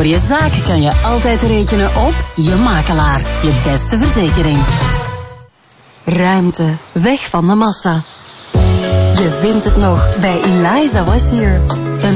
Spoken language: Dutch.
Voor je zaak kan je altijd rekenen op je makelaar. Je beste verzekering. Ruimte, weg van de massa. Je vindt het nog bij Eliza Was Here.